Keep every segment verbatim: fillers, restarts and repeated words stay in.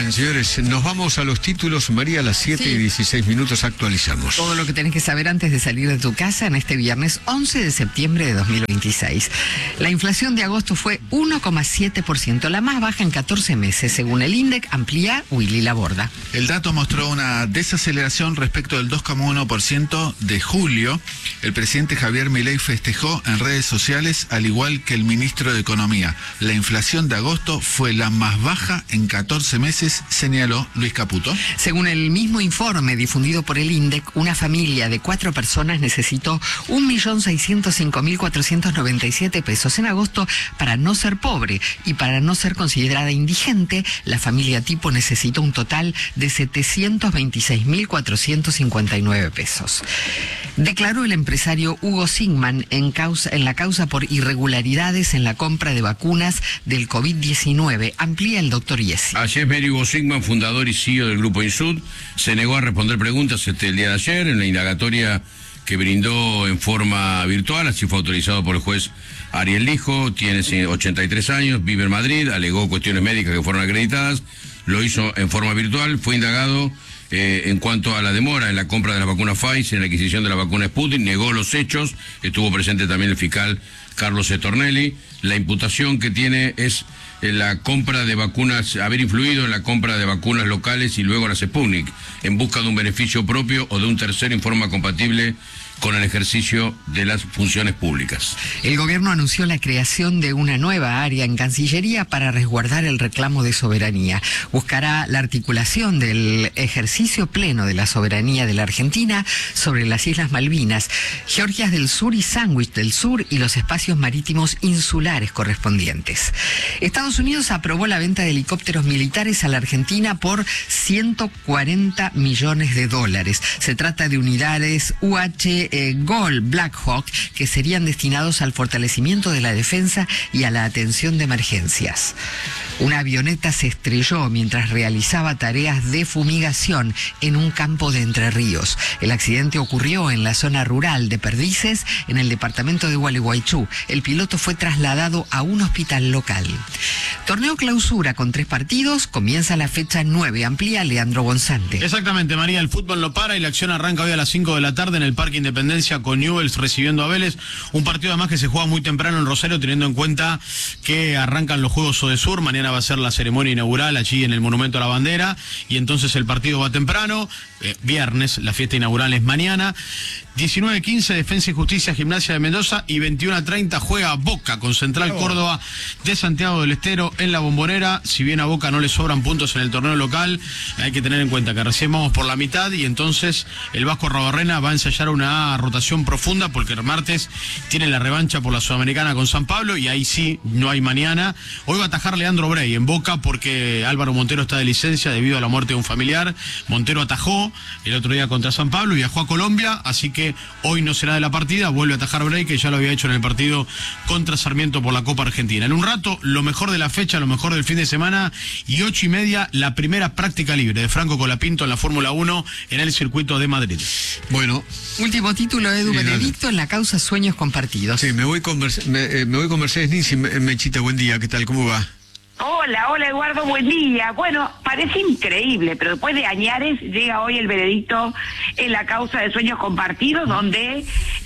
Bien, señores, nos vamos a los títulos. María, a las siete sí. y dieciséis minutos actualizamos. Todo lo que tenés que saber antes de salir de tu casa en este viernes once de septiembre de dos mil veintiséis. La inflación de agosto fue uno coma siete por ciento, la más baja en catorce meses, según el INDEC. Amplía Willy Laborda. El dato mostró una desaceleración respecto del dos coma uno por ciento de julio. El presidente Javier Milei festejó en redes sociales, al igual que el ministro de Economía. La inflación de agosto fue la más baja en catorce meses, señaló Luis Caputo. Según el mismo informe difundido por el INDEC, una familia de cuatro personas necesitó un millón seiscientos cinco mil cuatrocientos noventa y siete pesos en agosto para no ser pobre, y para no ser considerada indigente, la familia tipo necesitó un total de setecientos veintiséis mil cuatrocientos cincuenta y nueve pesos. Declaró el empresario Hugo Sigman en, causa, en la causa por irregularidades en la compra de vacunas del COVID diecinueve. Amplía el doctor Iesi. Ayer Mary Hugo Sigman, fundador y C E O del Grupo Insud, se negó a responder preguntas este, el día de ayer en la indagatoria que brindó en forma virtual. Así fue autorizado por el juez Ariel Lijo. Tiene ochenta y tres años, vive en Madrid, alegó cuestiones médicas que fueron acreditadas, lo hizo en forma virtual, fue indagado Eh, en cuanto a la demora en la compra de la vacuna Pfizer, en la adquisición de la vacuna Sputnik, negó los hechos. Estuvo presente también el fiscal Carlos E. Tornelli. La imputación que tiene es eh, la compra de vacunas, haber influido en la compra de vacunas locales y luego las Sputnik, en busca de un beneficio propio o de un tercero en forma compatible con el ejercicio de las funciones públicas. El gobierno anunció la creación de una nueva área en Cancillería para resguardar el reclamo de soberanía. Buscará la articulación del ejercicio pleno de la soberanía de la Argentina sobre las Islas Malvinas, Georgias del Sur y Sandwich del Sur, y los espacios marítimos insulares correspondientes. Estados Unidos aprobó la venta de helicópteros militares a la Argentina por ciento cuarenta millones de dólares. Se trata de unidades U H Eh, Gol Black Hawk, que serían destinados al fortalecimiento de la defensa y a la atención de emergencias. Una avioneta se estrelló mientras realizaba tareas de fumigación en un campo de Entre Ríos. El accidente ocurrió en la zona rural de Perdices, en el departamento de Gualeguaychú. El piloto fue trasladado a un hospital local. Torneo clausura con tres partidos, comienza la fecha nueve. Amplía Leandro Gonzante. Exactamente, María, el fútbol no para y la acción arranca hoy a las cinco de la tarde en el Parque Independencia con Newell's recibiendo a Vélez. Un partido además que se juega muy temprano en Rosario, teniendo en cuenta que arrancan los Juegos Odesur. Mañana va a ser la ceremonia inaugural allí en el Monumento a la Bandera, y entonces el partido va temprano. Eh, viernes, la fiesta inaugural es mañana. diecinueve quince, Defensa y Justicia, Gimnasia de Mendoza, y veintiuno treinta juega Boca con Central Córdoba de Santiago del Estero en la Bombonera. Si bien a Boca no le sobran puntos en el torneo local, hay que tener en cuenta que recién vamos por la mitad, y entonces el Vasco Arrobarrena va a ensayar una rotación profunda, porque el martes tiene la revancha por la Sudamericana con San Pablo, y ahí sí no hay mañana. Hoy va a atajar Leandro Brey en Boca, porque Álvaro Montero está de licencia debido a la muerte de un familiar. Montero atajó el otro día contra San Pablo y viajó a Colombia, así que hoy no será de la partida. Vuelve a atajar Brey, que ya lo había hecho en el partido contra Sarmiento por la Copa Argentina. En un rato, lo mejor de la fecha, lo mejor del fin de semana, y ocho y media, la primera práctica libre de Franco Colapinto en la Fórmula uno en el circuito de Madrid. Bueno. Último título, Edu, Benedicto, en la causa Sueños Compartidos. Sí, me voy con, Merce me, eh, me voy con Mercedes Ninzi. Mechita, buen día, ¿qué tal? ¿Cómo va? Hola, hola Eduardo, buen día. Bueno, parece increíble, pero después de añares llega hoy el veredicto en la causa de Sueños Compartidos, donde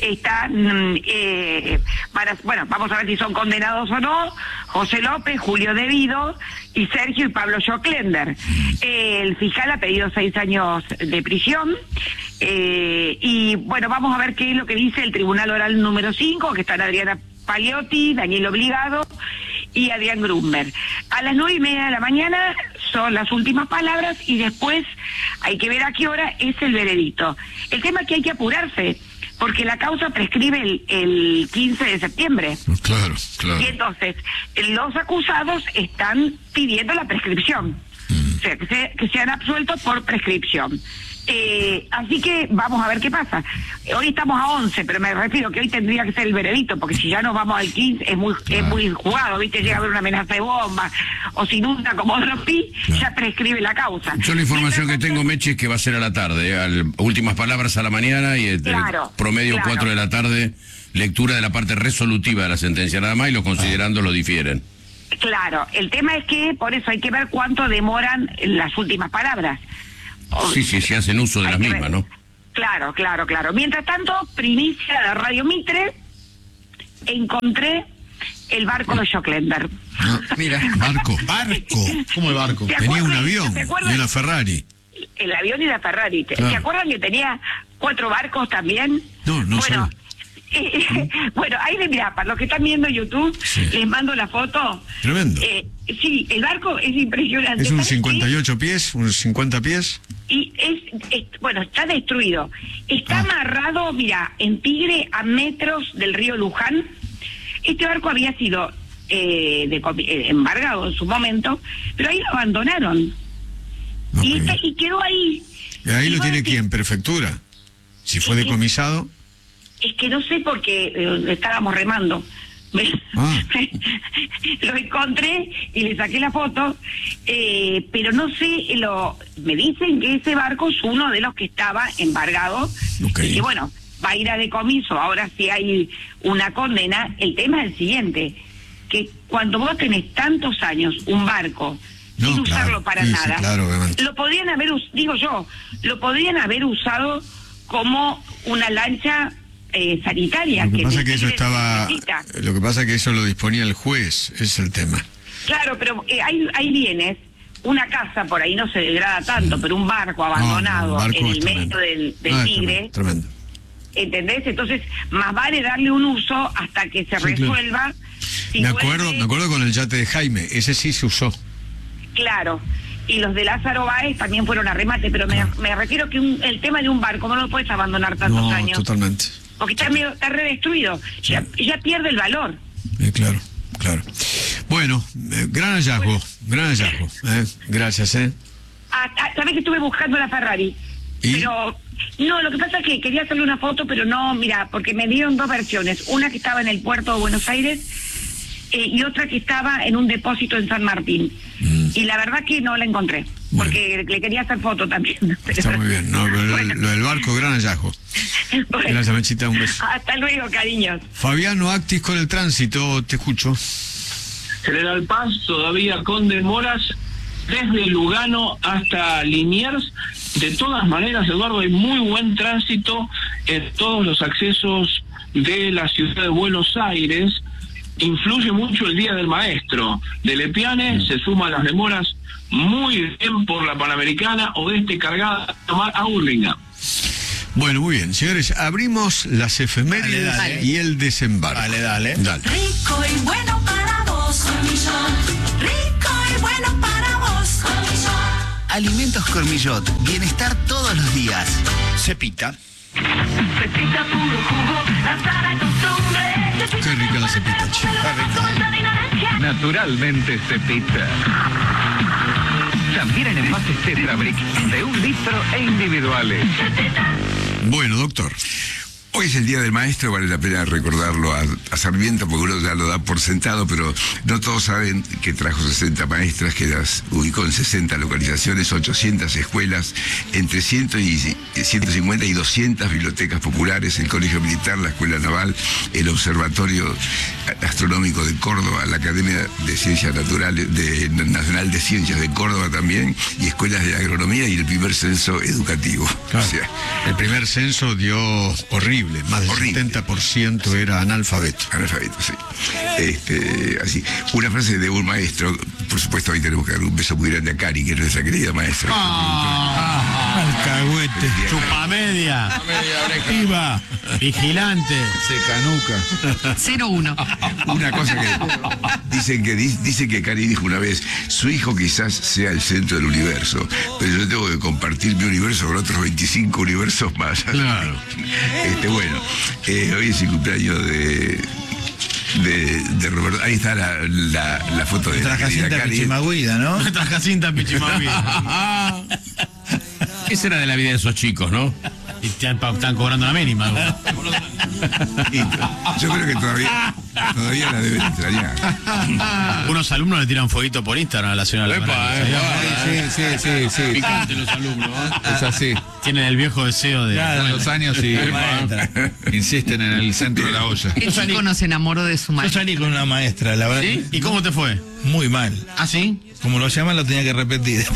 están, eh, para, bueno, vamos a ver si son condenados o no, José López, Julio Devido y Sergio y Pablo Joclender. Eh, el fiscal ha pedido seis años de prisión. Eh, y bueno, vamos a ver qué es lo que dice el Tribunal Oral número cinco, que están Adriana Paliotti, Daniel Obligado y Adrián Grunberg. A las nueve y media de la mañana son las últimas palabras, y después hay que ver a qué hora es el veredicto. El tema es que hay que apurarse, porque la causa prescribe el, el quince de septiembre. Claro, claro. Y entonces los acusados están pidiendo la prescripción, mm. o sea, que, se, que sean absueltos por prescripción. Eh, así que vamos a ver qué pasa. Hoy estamos a once, pero me refiero que hoy tendría que ser el veredicto, porque si ya nos vamos al quince es muy claro. es muy jugado, ¿viste? Llega a haber una amenaza de bomba o sin una como Ropi, claro. ya prescribe la causa. Yo la información que tengo, Mechi, es que va a ser a la tarde, ¿eh? Al, últimas palabras a la mañana, y el, claro, el promedio claro. cuatro de la tarde, lectura de la parte resolutiva de la sentencia nada más, y los considerandos lo difieren. Claro, el tema es que por eso hay que ver cuánto demoran las últimas palabras. Sí, sí, se hacen uso de Hay las que mismas, ver. ¿no? Claro, claro, claro. Mientras tanto, primicia de Radio Mitre, encontré el barco de Joclenberg. No, mira, barco. Barco. ¿Cómo el barco? ¿Se Tenía un acuerdan? avión ¿Se y acuerdan? una Ferrari. El avión y la Ferrari. ¿Se Claro. ¿se acuerdan que tenía cuatro barcos también? No, no bueno, sabía. eh, bueno, ahí le mirá, para los que están viendo YouTube, Sí. les mando la foto. Tremendo. Eh, sí, el barco es impresionante. Es un ¿Sabes qué? cincuenta y ocho pies, un cincuenta pies. Y es, es- bueno, está destruido. Está Ah. amarrado, mira, en Tigre a metros del río Luján. Este barco había sido eh, de, comi- eh, embargado en su momento, pero ahí lo abandonaron. Ok. Y, está- y quedó ahí. ¿Y ahí Y lo vos tiene decís, quién? ¿Prefectura? Si fue Sí. decomisado. Es que no sé por qué eh, estábamos remando. Me- Ah. lo encontré y le saqué la foto, eh, pero no sé, lo me dicen que ese barco es uno de los que estaba embargado Ok. y que bueno, va a ir a decomiso. Ahora si hay una condena, el tema es el siguiente, que cuando vos tenés tantos años un barco No, sin claro. usarlo para Sí, sí, nada, claro, obviamente. lo podrían haber, us- digo yo, lo podrían haber usado como una lancha eh, sanitaria. Lo que pasa es que eso se estaba. necesita. Lo que pasa es que eso lo disponía el juez, ese es el tema. Claro, pero eh, hay, hay bienes, una casa por ahí no se degrada tanto, pero un barco abandonado No, no, el barco en es el medio tremendo. del, del No, es Tigre, tremendo, tremendo. ¿entendés? Entonces, más vale darle un uso hasta que se Sí, claro. resuelva. Si Me acuerdo, vuelve- me acuerdo con el yate de Jaime, ese sí se usó. Claro. Y los de Lázaro Báez también fueron a remate, pero me, me refiero que un- el tema de un barco no lo puedes abandonar tantos No, años. totalmente. Porque está, medio, está redestruido, ya, ya pierde el valor. Eh, claro, claro. Bueno, eh, gran hallazgo, gran hallazgo. eh. Gracias, ¿eh? Ah, ah, sabés que estuve buscando la Ferrari, ¿Y? pero no, lo que pasa es que quería hacerle una foto, pero no, mira, porque me dieron dos versiones, una que estaba en el puerto de Buenos Aires eh, y otra que estaba en un depósito en San Martín. Mm. Y la verdad que no la encontré, porque le quería hacer foto también. Está muy bien. No, pero lo, Bueno. lo del barco, gran hallazgo. Bueno, Gracias, Mechita, un beso. hasta luego, cariños. Fabiano Actis con el tránsito, te escucho. General Paz todavía con demoras desde Lugano hasta Liniers. De todas maneras, Eduardo, hay muy buen tránsito en todos los accesos de la ciudad de Buenos Aires. Influye mucho el Día del Maestro. De Lepiane se suman las demoras muy bien por la Panamericana, oeste cargada a tomar a Urlinga. Bueno, muy bien, señores, abrimos las efemérides Dale, dale. y el desembarco. Dale, dale. Dale. Rico y bueno para vos, Cornillón. Rico y bueno para vos, Cornillón. Alimentos Cormillot, bienestar todos los días. Cepita. Pepita puro jugo, la sana costumbre. Qué rica la cepita, che. Dulce de naranja. Naturalmente Cepita. También en envases Tetra Brick de un litro e individuales. Bueno, doctor. Hoy es el Día del Maestro, vale la pena recordarlo a, a Sarmiento, porque uno ya lo da por sentado, pero no todos saben que trajo sesenta maestras, que las ubicó en sesenta localizaciones, ochocientas escuelas, entre cien y ciento cincuenta y doscientas bibliotecas populares, el Colegio Militar, la Escuela Naval, el Observatorio Astronómico de Córdoba, la Academia de Ciencias Naturales, de, Nacional de Ciencias de Córdoba también, y escuelas de agronomía y el primer censo educativo. Claro. O sea, El primer censo dio horrible, más del Horrible. setenta por ciento era analfabeto. Analfabeto, sí. Este, así. Una frase de un maestro, por supuesto, hoy tenemos que dar un beso muy grande a Cari, que es nuestra querida maestra. Alcahuete, chupamedia, viva, vigilante. Secanuca. cero uno. Una cosa que dicen que di- dice que Cari dijo una vez, su hijo quizás sea el centro del universo, pero yo tengo que compartir mi universo con otros veinticinco universos más. Claro. Este, bueno, eh, hoy es el cumpleaños de, de, de Roberto. Ahí está la, la, la foto de la Nuestra querida Jacinta Cari. Pichimagüida, ¿no? Nuestra Jacinta Pichimaví. Esa era de la vida de esos chicos, ¿no? Y te han- están cobrando la mínima. Y yo creo que todavía Todavía la deben extrañar. Unos alumnos le tiran fueguito por Instagram a la señora Epa, Labrani. epa, Sí, sí, sí, sí. Picante los alumnos, ¿eh? Es así. Tienen el viejo deseo de... Pasan los años y Maestra. insisten en el centro de la olla. El chico no se enamoró de su Yo maestra. salí con una maestra, la verdad. ¿Sí? ¿Y cómo te fue? Muy mal. ¿Ah, sí? Como lo llaman, lo tenía que repetir.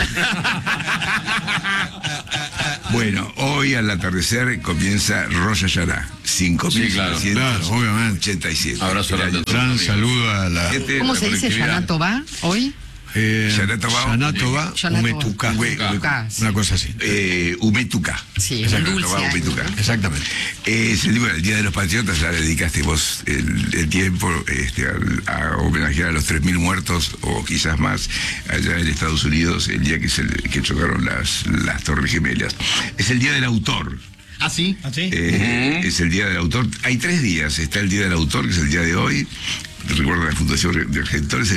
Bueno, hoy al atardecer comienza Rosh Hashanah, cinco mil Sí, claro, claro, obviamente. ochenta y siete. Abrazo El grande año. a todos. Gran saludo a la Gente, ¿Cómo la se dice colectividad. Shana Tová hoy? eh, Shana Tová. Shana Tová, Shana Tová. Umetuká. Ume- Umetuká, sí. Una cosa así. Eh, Umetuká. Sí, Shana un dulce Tová, año, Umetuká. ¿no? Exactamente. Es el, bueno, el Día de los Patriotas, ya le dedicaste vos el, el tiempo este, al- a homenajear a los tres mil muertos, o quizás más, allá en Estados Unidos, el día que, se, que chocaron las, las Torres Gemelas. Es el Día del Autor. ¿Ah, sí? ¿Así? Eh, Es el Día del Autor. Hay tres días. Está el Día del Autor, que es el día de hoy. Recuerda la Fundación de Argentores.